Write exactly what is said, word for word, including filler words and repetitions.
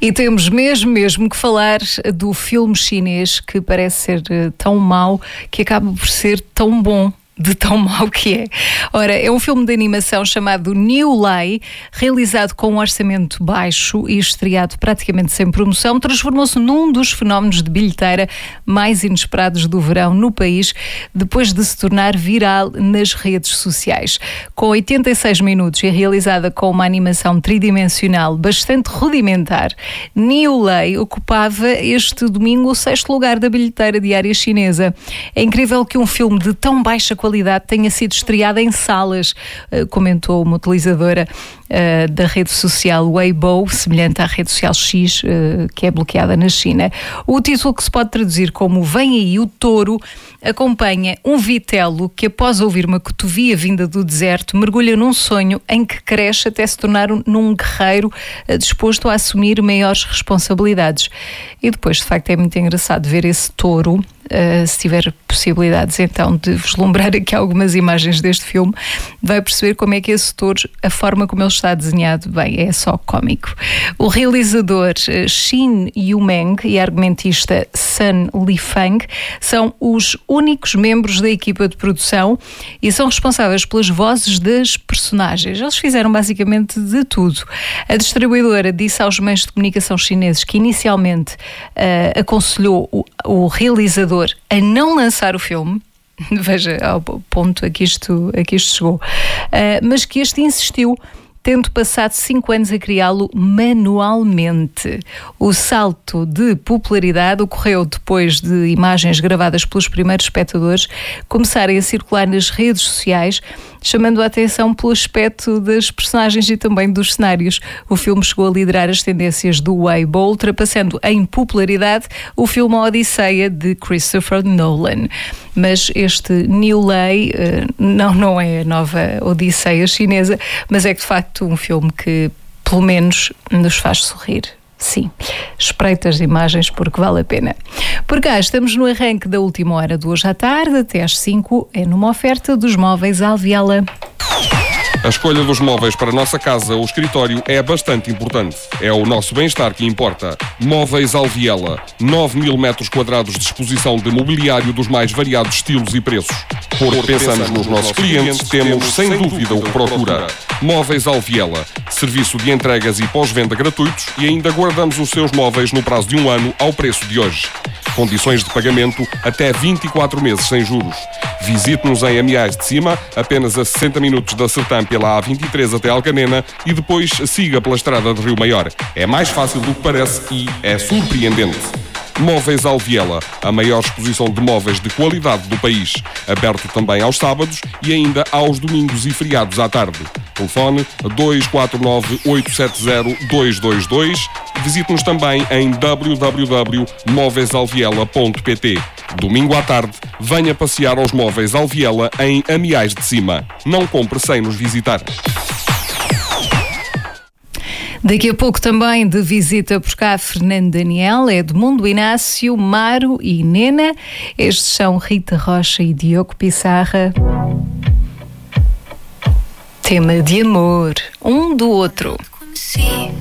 E temos mesmo, mesmo que falar do filme chinês que parece ser tão mau que acaba por ser tão bom. De tão mau que é. Ora, é um filme de animação chamado New Lai, realizado com um orçamento baixo e estreado praticamente sem promoção, transformou-se num dos fenómenos de bilheteira mais inesperados do verão no país, depois de se tornar viral nas redes sociais. Com oitenta e seis minutos e realizada com uma animação tridimensional bastante rudimentar, New Lai ocupava este domingo o sexto lugar da bilheteira diária chinesa. É incrível que um filme de tão baixa qualidade tenha sido estreada em salas, comentou uma utilizadora uh, da rede social Weibo, semelhante à rede social X, uh, que é bloqueada na China. O título, que se pode traduzir como Vem aí o touro, acompanha um vitelo que, após ouvir uma cotovia vinda do deserto, mergulha num sonho em que cresce até se tornar um, num guerreiro uh, disposto a assumir maiores responsabilidades. E depois, de facto, é muito engraçado ver esse touro. Uh, se tiver possibilidades então de vislumbrar aqui algumas imagens deste filme, vai perceber como é que esse touro, a forma como ele está desenhado, bem, é só cómico. O realizador uh, Shin Yumeng e a argumentista Sun Lifeng são os únicos membros da equipa de produção e são responsáveis pelas vozes das personagens. Eles fizeram basicamente de tudo. A distribuidora disse aos meios de comunicação chineses que inicialmente uh, aconselhou o, o realizador a não lançar o filme. Veja ao ponto a que isto, a que isto chegou. Uh, mas que este insistiu, tendo passado cinco anos a criá-lo manualmente. O salto de popularidade ocorreu depois de imagens gravadas pelos primeiros espectadores começarem a circular nas redes sociais, chamando a atenção pelo aspecto das personagens e também dos cenários. O filme chegou a liderar as tendências do Weibo, ultrapassando em popularidade o filme A Odisseia de Christopher Nolan. Mas este New Lai não, não é a nova Odisseia chinesa, mas é que de facto um filme que pelo menos nos faz sorrir. Sim, espreita as imagens porque vale a pena. Por cá estamos no arranque da última hora de hoje à tarde, até às cinco, é numa oferta dos móveis Alviela. A escolha dos móveis para a nossa casa ou escritório é bastante importante. É o nosso bem-estar que importa. Móveis Alviela. nove mil metros quadrados de exposição de mobiliário dos mais variados estilos e preços. Porque pensamos nos nossos clientes, temos sem dúvida o que procura. Móveis Alviela. Serviço de entregas e pós-venda gratuitos e ainda guardamos os seus móveis no prazo de um ano ao preço de hoje. Condições de pagamento até vinte e quatro meses sem juros. Visite-nos em Amiais de Cima, apenas a sessenta minutos da Sertã pela A vinte e três até Alcanena e depois siga pela estrada de Rio Maior. É mais fácil do que parece e é surpreendente. Móveis Alviela, a maior exposição de móveis de qualidade do país. Aberto também aos sábados e ainda aos domingos e feriados à tarde. Telefone dois quatro nove, oito sete zero, dois dois dois. Visite-nos também em w w w ponto móveis alviela ponto p t. Domingo à tarde, venha passear aos Móveis Alviela em Amiais de Cima. Não compre sem nos visitar. Daqui a pouco também de visita por cá Fernando Daniel, Edmundo Inácio, Maro e Nena. Estes são Rita Rocha e Diogo Pissarra. Tema de amor, um do outro.